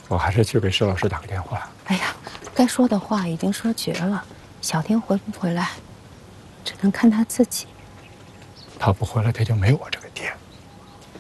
我还是去给石老师打个电话。 哎呀，该说的话已经说绝了，小天回不回来，只能看他自己。 他不回来，他就没我这个。